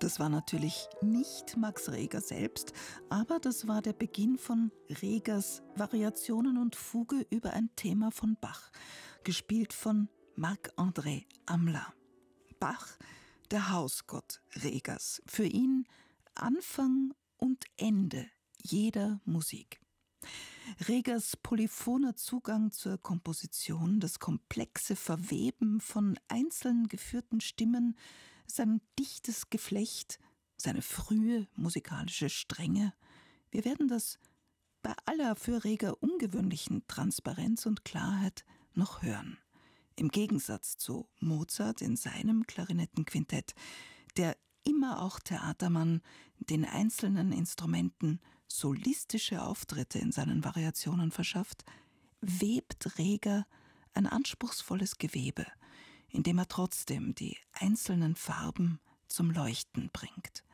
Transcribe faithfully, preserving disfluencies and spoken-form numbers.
Das war natürlich nicht Max Reger selbst, aber das war der Beginn von Regers Variationen und Fuge über ein Thema von Bach, gespielt von Marc-André Amla. Bach, der Hausgott Regers, für ihn Anfang und Ende jeder Musik. Regers polyphoner Zugang zur Komposition, das komplexe Verweben von einzeln geführten Stimmen, sein dichtes Geflecht, seine frühe musikalische Strenge. Wir werden das bei aller für Reger ungewöhnlichen Transparenz und Klarheit noch hören. Im Gegensatz zu Mozart in seinem Klarinettenquintett, der immer auch Theatermann den einzelnen Instrumenten solistische Auftritte in seinen Variationen verschafft, webt Reger ein anspruchsvolles Gewebe, in dem er trotzdem die einzelnen Farben zum Leuchten bringt.